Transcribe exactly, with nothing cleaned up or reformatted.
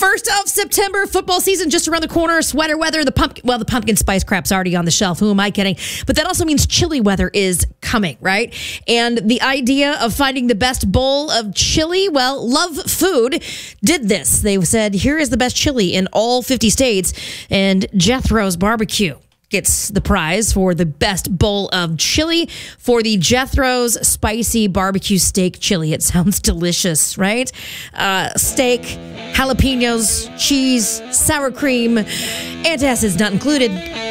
First of September, football season just around the corner. Sweater weather, the pumpkin, well, the pumpkin spice crap's already on the shelf. Who am I kidding? But that also means chili weather is coming, right? And the idea of finding the best bowl of chili, well, Love Food did this. They said, here is the best chili in all fifty states, and Jethro's Barbecue gets the prize for the best bowl of chili for the Jethro's Spicy Barbecue Steak Chili. It sounds delicious, right? Uh, steak, jalapenos, cheese, sour cream, antacids not included.